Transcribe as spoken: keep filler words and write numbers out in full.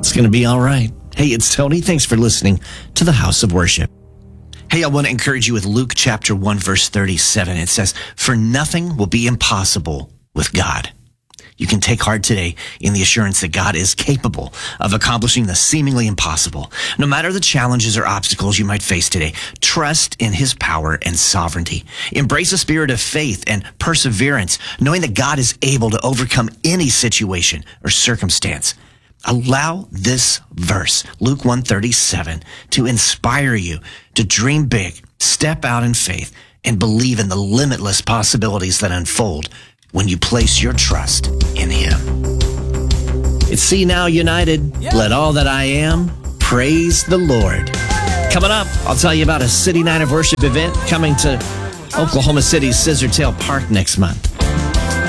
It's going to be all right. Hey, it's Tony. Thanks for listening to the House of Worship. Hey, I want to encourage you with Luke chapter one, verse thirty-seven. It says, "For nothing will be impossible with God." You can take heart today in the assurance that God is capable of accomplishing the seemingly impossible. No matter the challenges or obstacles you might face today, trust in his power and sovereignty. Embrace a spirit of faith and perseverance, knowing that God is able to overcome any situation or circumstance. Allow this verse, Luke one thirty-seven, to inspire you to dream big, step out in faith, and believe in the limitless possibilities that unfold when you place your trust in him. It's See Now United. Yeah. Let all that I am praise the Lord. Coming up, I'll tell you about a City Night of Worship event coming to Oklahoma City's Scissortail Park next month.